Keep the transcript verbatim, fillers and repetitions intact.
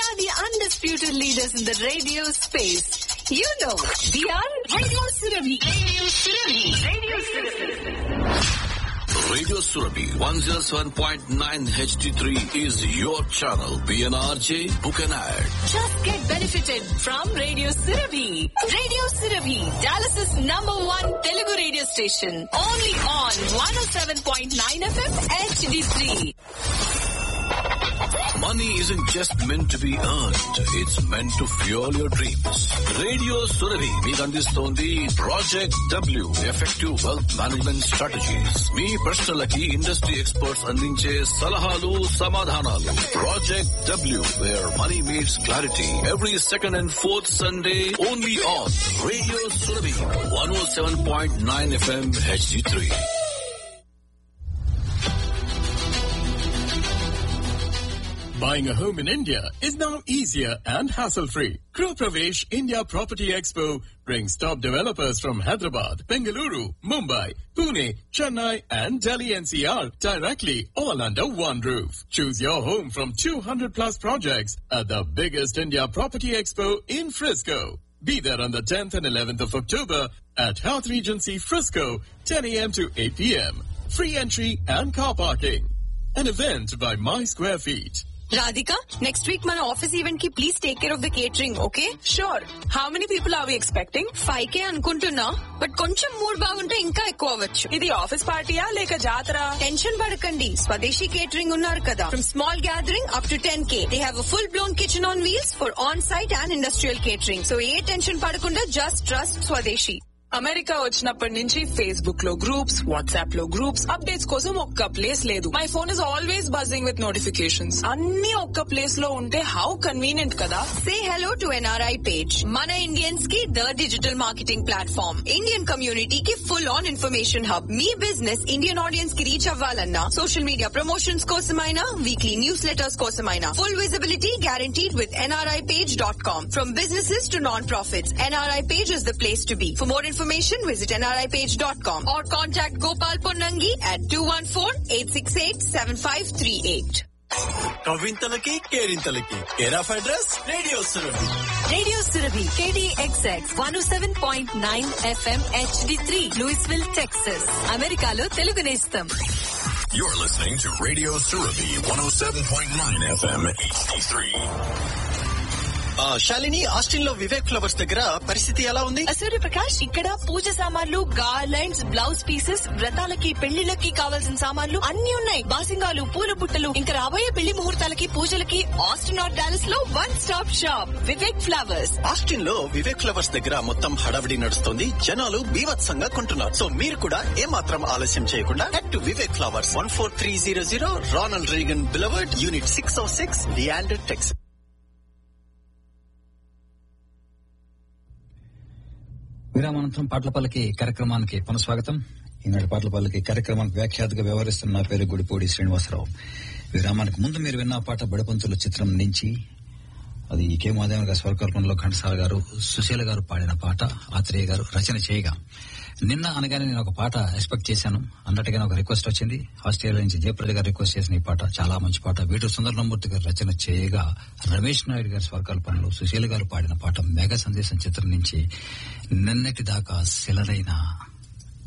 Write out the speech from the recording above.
are the undisputed leaders in the radio space. You know, we are Radio Surabhi. Radio Surabhi. Radio Surabhi. Radio Surabhi one oh seven point nine H D three is your channel. P N R J, book an ad. Just get benefited from Radio Surabhi. Radio Surabhi, Dallas's number one Telugu radio station. Only on one oh seven point nine F M H D three. Money isn't just meant to be earned. It's meant to fuel your dreams. Radio Surabhi మీకు అందిస్తోంది project W effective wealth management strategies. మీ ప్రశ్నలకి industry experts అందించే సలహాలు సమాధానాలు. Project W wear money meets clarity. Every second and fourth Sunday only on radio Surabhi one oh seven point nine F M H D three. Buying a home in India is now easier and hassle-free. Gru Pravesh India Property Expo brings top developers from Hyderabad, Bengaluru, Mumbai, Pune, Chennai and Delhi N C R directly all under one roof. Choose your home from two hundred plus projects at the biggest India Property Expo in Frisco. Be there on the tenth and eleventh of October at Health Regency Frisco, ten a.m. to eight p.m. Free entry and car parking. An event by My Square Feet. Radhika, next week మన office event కి please take care of the catering, okay? Sure. How many people are we expecting? Five కే అనుకుంటున్నా, but కొంచెం mood బాగుంటే ఇంకా ఎక్కువ అవ్వచ్చు. ఇది office పార్టీయా లేక జాతర? టెన్షన్ పడకండి, స్వదేశీ కేటరింగ్ ఉన్నారు కదా. From small gathering up to ten K they have a full blown kitchen on wheels for on site and industrial catering. So A tension పడకుండా జస్ట్ ట్రస్ట్ స్వదేశీ. అమెరికా వచ్చినప్పటి నుంచి ఫేస్బుక్ లో గ్రూప్స్, వాట్సాప్ లో groups, updates కోసం ఒక్క place లేదు. My phone is always buzzing with notifications. అన్ని ఒక్క ప్లేస్ లో ఉంటే హౌ కన్వీనియంట్ కదా. సే హలో టు ఎన్ఆర్ఐ పేజ్. మన ఇండియన్స్ కి the digital marketing platform. Indian community కి full on information hub. Me business Indian audience కి రీచ్ అవ్వాలన్నా, సోషల్ మీడియా ప్రమోషన్స్ కోసమైనా, వీక్లీ న్యూస్ లెటర్స్ కోసమైనా, full visibility guaranteed with NRI page dot com. From businesses to non profits, NRI page is the place to be. For more information visit N R I page dot com or contact Gopal Ponnangi at two one four, eight six eight, seven five three eight. కవింతలకి కేరింతలకి care of address radio Surabhi. Radio Surabhi, K D X X one oh seven point nine F M H D three, Louisville, Texas. అమెరికాలో తెలుగు నేస్తం. You're listening to Radio Surabhi one oh seven point nine F M H D three. Shalini, Austin లో Vivek flowers దగ్గర పరిస్థితి ఎలా ఉంది? సూర్యప్రకాష్, ఇక్కడ పూజ సామాన్లు, garlands, blouse pieces, వ్రతాలకి పెళ్లిళ్ళకి కావాల్సిన సామాన్లు అన్ని ఉన్నాయి. బాసింగాలు, పూల బుట్టలు, ఇంకా రాబోయే పెళ్లి ముహూర్తాలకి, పూజలకి ఆస్టిన్ ఆర్ డాలస్ లో one stop shop Vivek flowers. Austin లో వివేక్ ఫ్లవర్స్ దగ్గర మొత్తం హడావిడి నడుస్తుంది. జనాలు బీభత్సంగా కొంటున్నారు. సో మీరు కూడా ఏమాత్రం ఆలస్యం చేయకుండా head to Vivek flowers, one four three zero zero Ronald Reagan beloved, unit six oh six, Leander, Texas. విరామానంతరం పాటల పల్లకి కార్యక్రమానికి పునఃస్వాగతం. ఈనాటి పాటల పల్లకి కార్యక్రమానికి వ్యాఖ్యాతగా వ్యవహరిస్తున్న నా పేరు గుడిపూడి శ్రీనివాసరావు. విరామానికి ముందు మీరు విన్న పాట బడిపంతుల చిత్రం నుంచి, అది కె మాధవన్ గారి స్వరకల్పనలో ఘంటసాల గారు, సుశీల గారు పాడిన పాట, ఆత్రేయ గారు రచన చేయగా. నిన్న అనగానే నేను ఒక పాట ఎక్స్పెక్ట్ చేశాను, అన్నట్టుగానే ఒక రిక్వెస్ట్ వచ్చింది. ఆస్ట్రేలియా నుంచి జయప్రద గారు రిక్వెస్ట్ చేసిన ఈ పాట చాలా మంచి పాట. వీటు సుందరరామూర్తి గారు రచన చేయగా, రమేష్ నాయుడు గారి స్వరకల్పనలో సుశీల గారు పాడిన పాట మెగా సందేశం చిత్రం నుంచి, నిన్నటి దాకా శిలరైన